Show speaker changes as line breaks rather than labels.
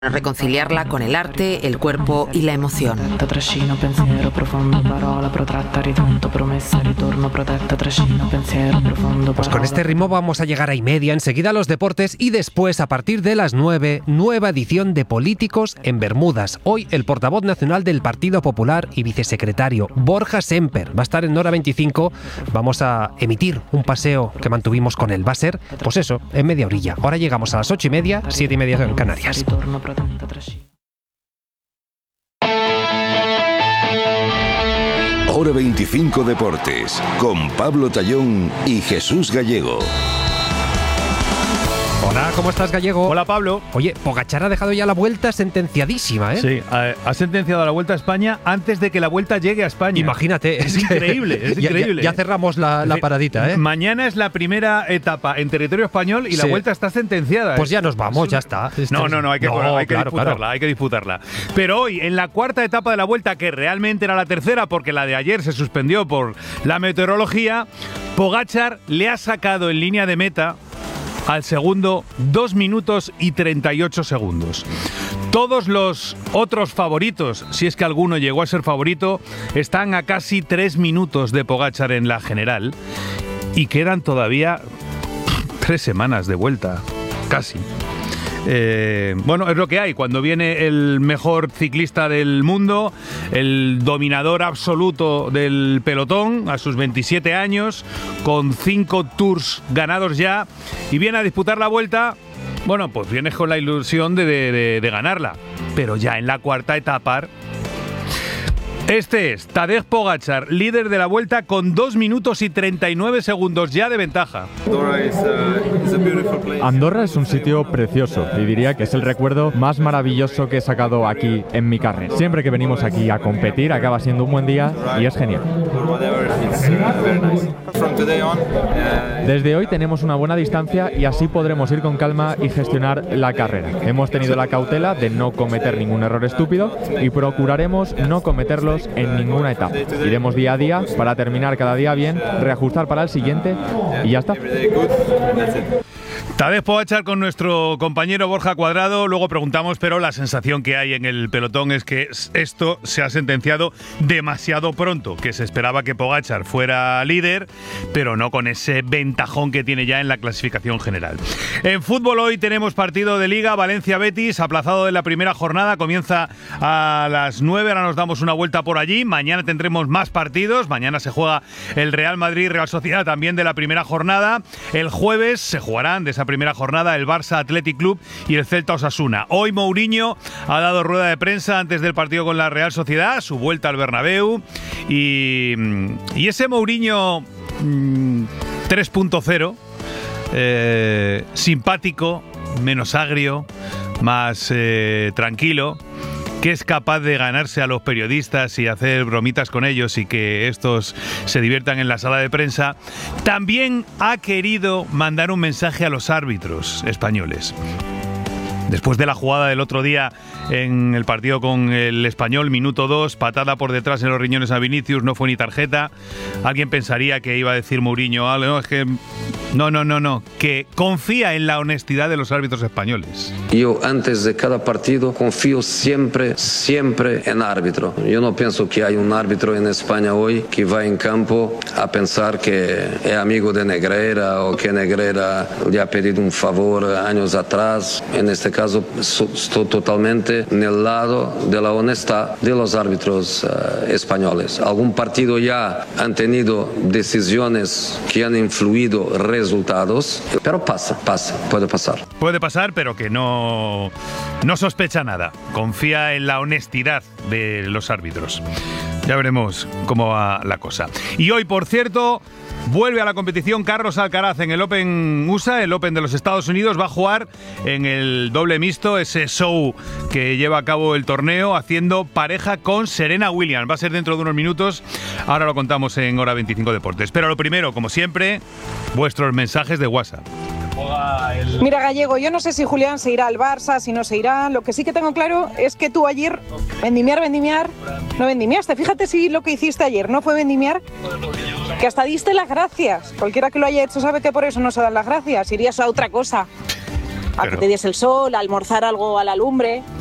reconciliarla con el arte, el cuerpo y la emoción.
Pues con este ritmo vamos a llegar a 1:30, enseguida los deportes y después, a partir de las 9, nueva edición de Políticos en Bermudas. Hoy el portavoz nacional del Partido Popular y vicesecretario, Borja Semper, va a estar en Hora 25. Vamos a emitir un paseo que mantuvimos con él. Va a ser, pues eso, en media orilla. Ahora llegamos a las 8:30, 7:30 en Canarias.
Hora 25 Deportes, con Pablo Tallón y Jesús Gallego.
Hola, ¿cómo estás, Gallego?
Hola, Pablo.
Oye, Pogačar ha dejado ya la Vuelta sentenciadísima, ¿eh?
Sí, ha sentenciado la Vuelta a España antes de que la Vuelta llegue a España.
Imagínate.
Es increíble, es increíble.
Ya cerramos la paradita, ¿eh?
Mañana es la primera etapa en territorio español y la Vuelta está sentenciada.
Pues ya nos vamos, ya está.
No, hay que disputarla. Pero hoy, en la cuarta etapa de la Vuelta, que realmente era la tercera porque la de ayer se suspendió por la meteorología, Pogačar le ha sacado en línea de meta al segundo 2 minutos y 38 segundos. Todos los otros favoritos, si es que alguno llegó a ser favorito, están a casi 3 minutos de Pogačar en la general y quedan todavía 3 semanas de vuelta, casi. Bueno, es lo que hay cuando viene el mejor ciclista del mundo, el dominador absoluto del pelotón a sus 27 años, con 5 tours ganados ya, y viene a disputar la Vuelta. Bueno, pues vienes con la ilusión de ganarla, pero ya en la cuarta etapa. Este es Tadej Pogačar, líder de la Vuelta con 2 minutos y 39 segundos ya de ventaja.
Andorra es un sitio precioso y diría que es el recuerdo más maravilloso que he sacado aquí en mi carrera. Siempre que venimos aquí a competir acaba siendo un buen día y es genial. Desde hoy tenemos una buena distancia y así podremos ir con calma y gestionar la carrera. Hemos tenido la cautela de no cometer ningún error estúpido y procuraremos no cometerlos en ninguna etapa. Iremos día a día para terminar cada día bien, reajustar para el siguiente y ya está.
Tadej Pogačar con nuestro compañero Borja Cuadrado. Luego preguntamos, pero la sensación que hay en el pelotón es que esto se ha sentenciado demasiado pronto, que se esperaba que Pogačar fuera líder, pero no con ese ventajón que tiene ya en la clasificación general. En fútbol hoy tenemos partido de Liga, Valencia-Betis, aplazado de la primera jornada, comienza a las 9, ahora nos damos una vuelta por allí. Mañana tendremos más partidos, mañana se juega el Real Madrid-Real Sociedad también de la primera jornada. El jueves se jugarán de esa primera jornada el Barça Athletic Club y el Celta Osasuna. Hoy Mourinho ha dado rueda de prensa antes del partido con la Real Sociedad, su vuelta al Bernabéu, y ese Mourinho 3.0, simpático, menos agrio, más tranquilo, que es capaz de ganarse a los periodistas y hacer bromitas con ellos y que estos se diviertan en la sala de prensa, también ha querido mandar un mensaje a los árbitros españoles. Después de la jugada del otro día en el partido con el Español, minuto 2, patada por detrás en los riñones a Vinicius, no fue ni tarjeta. Alguien pensaría que iba a decir Mourinho, no, es que no, que confía en la honestidad de los árbitros españoles.
Yo antes de cada partido confío siempre en árbitro. Yo no pienso que hay un árbitro en España hoy que va en campo a pensar que es amigo de Negreira o que Negreira le ha pedido un favor años atrás. En este caso estoy totalmente en el lado de la honestidad de los árbitros españoles. Algún partido ya han tenido decisiones que han influido resultados, pero puede pasar.
Puede pasar, pero que no sospecha nada. Confía en la honestidad de los árbitros. Ya veremos cómo va la cosa. Y hoy, por cierto, vuelve a la competición Carlos Alcaraz en el Open USA, el Open de los Estados Unidos. Va a jugar en el doble mixto, ese show que lleva a cabo el torneo, haciendo pareja con Serena Williams. Va a ser dentro de unos minutos. Ahora lo contamos en Hora 25 Deportes. Pero lo primero, como siempre, vuestros mensajes de WhatsApp.
Mira, Gallego, yo no sé si Julián se irá al Barça, si no se irá. Lo que sí que tengo claro es que tú ayer, vendimiar, no vendimiaste. Fíjate si lo que hiciste ayer no fue vendimiar, que hasta diste las gracias. Cualquiera que lo haya hecho sabe que por eso no se dan las gracias. Irías a otra cosa. a que te diese el sol, a almorzar algo a la lumbre.